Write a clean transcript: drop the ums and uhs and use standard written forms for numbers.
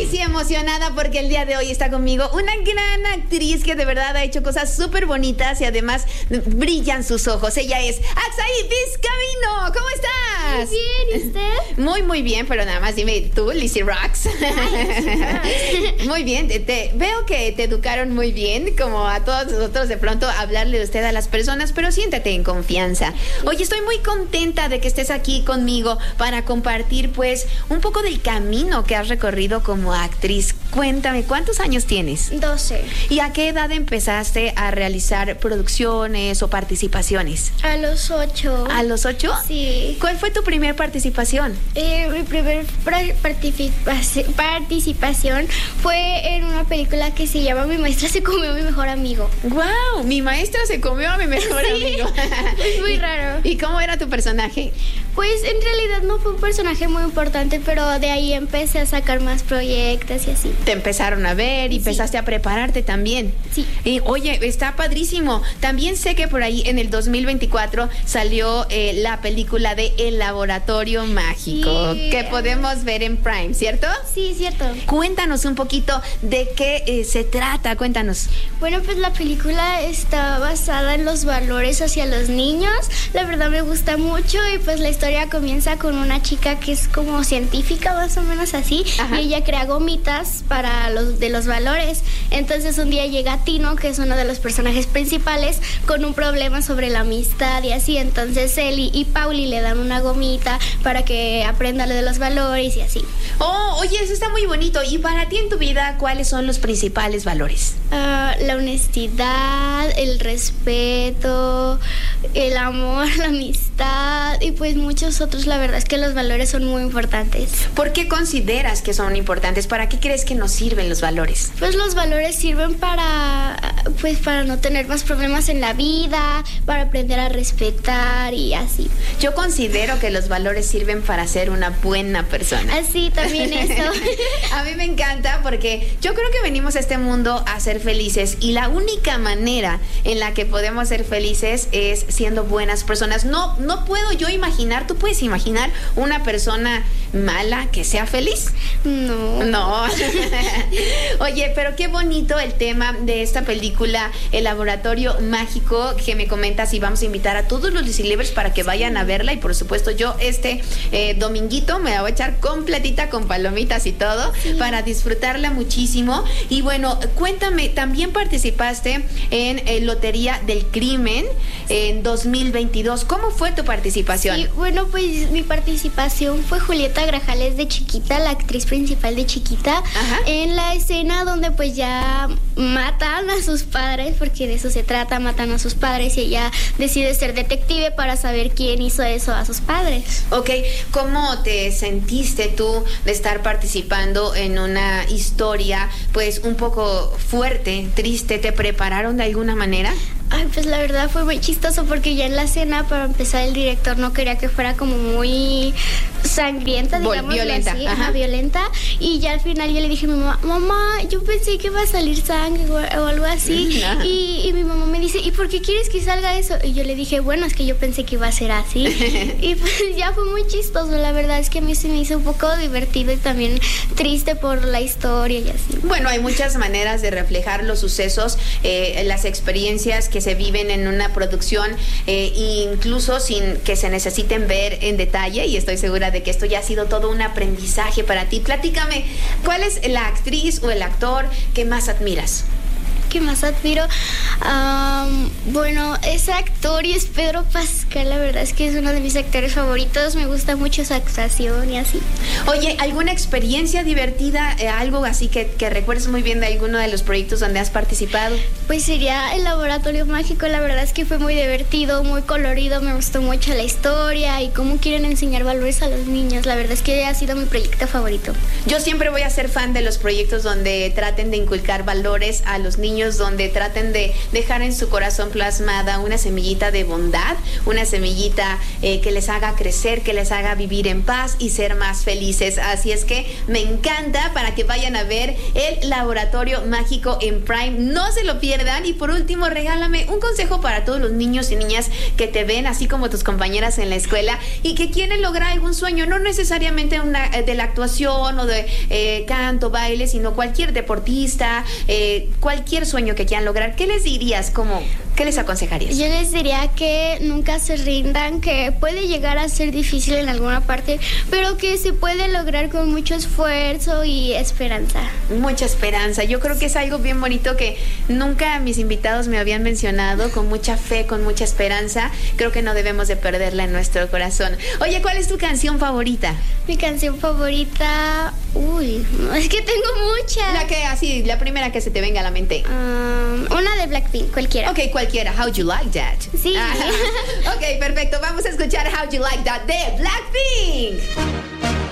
sí, emocionada porque el día de hoy está conmigo una gran actriz que de verdad ha hecho cosas súper bonitas y además brillan sus ojos. Ella es Axaí Vizcaíno. ¿Cómo estás? Muy bien, ¿y usted? Muy bien, pero nada más dime tú, Lizzy Rocks. Muy bien, veo que te educaron muy bien, como a todos nosotros de pronto hablarle usted a las personas, pero siéntate en confianza. Oye, estoy muy contenta de que estés aquí conmigo para compartir pues un poco del camino que has recorrido como actriz. Cuéntame, ¿cuántos años tienes? 12. ¿Y a qué edad empezaste a realizar producciones o participaciones? A los 8. ¿A los 8? Sí. ¿Cuál fue tu primer participación? Mi primer participación fue en una película que se llama Mi maestra se comió a mi mejor amigo. ¡Wow! Mi maestra se comió a mi mejor amigo. Es muy raro. ¿Y cómo era tu personaje? Pues en realidad no fue un personaje muy importante, pero de ahí empecé a sacar más proyectos y así. Te empezaron a ver y empezaste a prepararte también. Sí. Y oye, está padrísimo. También sé que por ahí en el 2024 salió la película de El Laboratorio Mágico, sí, que podemos ver en Prime, ¿cierto? Sí, cierto. Cuéntanos un poquito de qué se trata, cuéntanos. Bueno, pues la película está basada en los valores hacia los niños. La verdad me gusta mucho y pues la historia comienza con una chica que es como científica, más o menos así. Ajá. Y ella crea gomitas para los valores. Entonces un día llega Tino, que es uno de los personajes principales, con un problema sobre la amistad y así. Entonces él y Pauli le dan una gomita para que aprenda lo de los valores y así. Oh, oye, eso está muy bonito. ¿Y para ti en tu vida cuáles son los principales valores? La honestidad, el respeto, el amor, la amistad y pues muchos otros. La verdad es que los valores son muy importantes. ¿Por qué consideras que son importantes? ¿Para qué crees que nos sirven los valores? Pues los valores sirven para no tener más problemas en la vida, para aprender a respetar y así. Yo considero que los valores sirven para ser una buena persona. Así, también eso. A mí me encanta porque yo creo que venimos a este mundo a ser felices y la única manera en la que podemos ser felices es siendo buenas personas. No puedo yo imaginar, ¿tú puedes imaginar una persona mala que sea feliz? No. Oye, pero qué bonito el tema de esta película, El Laboratorio Mágico, que me comentas, y vamos a invitar a todos los Lizzy Lovers para que vayan a verla. Y por supuesto yo dominguito me la voy a echar completita con palomitas y todo, para disfrutarla muchísimo. Y bueno, cuéntame, también participaste en Lotería del Crimen en 2022. ¿Cómo fue tu participación? Sí, bueno, pues mi participación fue Julieta Grajales de Chiquita, la actriz principal de Chiquita. Ajá. En la escena donde pues ya matan a sus padres, porque de eso se trata, matan a sus padres y ella decide ser detective para saber quién hizo eso a sus padres. Ok, ¿cómo te sentiste tú de estar participando en una historia pues un poco fuerte, triste? ¿Te prepararon de alguna manera? Ay, pues la verdad fue muy chistoso porque ya en la escena, para empezar, el director no quería que fuera como muy sangrienta, digamos. Violenta. Así, violenta. Y ya al final yo le dije a mi mamá, yo pensé que iba a salir sangre o algo así. Y mi mamá me dice, ¿y por qué quieres que salga eso? Y yo le dije, bueno, es que yo pensé que iba a ser así. Y pues ya fue muy chistoso. La verdad es que a mí se me hizo un poco divertido y también triste por la historia y así. Bueno, hay muchas maneras de reflejar los sucesos, las experiencias que se viven en una producción, incluso sin que se necesiten ver en detalle, y estoy segura de que esto ya ha sido todo un aprendizaje para ti. Platícame, ¿cuál es la actriz o el actor que más admiras? ¿Qué más admiro? Bueno, ese actor y es Pedro Pascal. La verdad es que es uno de mis actores favoritos. Me gusta mucho su actuación y así. Oye, ¿alguna experiencia divertida, algo así que recuerdes muy bien de alguno de los proyectos donde has participado? Pues sería El Laboratorio Mágico. La verdad es que fue muy divertido, muy colorido. Me gustó mucho la historia y cómo quieren enseñar valores a los niños. La verdad es que ha sido mi proyecto favorito. Yo siempre voy a ser fan de los proyectos donde traten de inculcar valores a los niños niños donde traten de dejar en su corazón plasmada una semillita de bondad, una semillita que les haga crecer, que les haga vivir en paz y ser más felices. Así es que me encanta, para que vayan a ver el Laboratorio Mágico en Prime. No se lo pierdan. Y por último, regálame un consejo para todos los niños y niñas que te ven, así como tus compañeras en la escuela, y que quieren lograr algún sueño, no necesariamente de la actuación o de canto, baile, sino cualquier deportista, cualquier sueño que quieran lograr. ¿Qué les dirías? ¿Qué les aconsejarías? Yo les diría que nunca se rindan, que puede llegar a ser difícil en alguna parte, pero que se puede lograr con mucho esfuerzo y esperanza. Mucha esperanza. Yo creo que es algo bien bonito que nunca mis invitados me habían mencionado. Con mucha fe, con mucha esperanza. Creo que no debemos de perderla en nuestro corazón. Oye, ¿cuál es tu canción favorita? Mi canción favorita... Uy, es que tengo muchas. La primera que se te venga a la mente. Una de Blackpink, cualquiera. Ok, cualquiera. How You Like That. Sí. Ok, perfecto. Vamos a escuchar How You Like That de Blackpink.